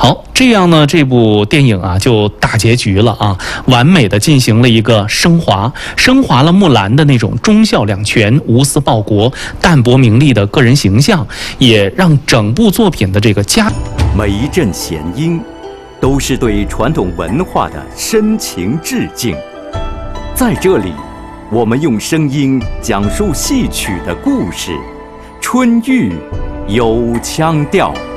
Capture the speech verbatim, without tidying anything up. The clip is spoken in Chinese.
好，这样呢，这部电影啊就大结局了啊，完美的进行了一个升华，升华了木兰的那种忠孝两全、无私报国、淡泊名利的个人形象，也让整部作品的这个家每一阵弦音，都是对传统文化的深情致敬。在这里，我们用声音讲述戏曲的故事，春韵有腔调。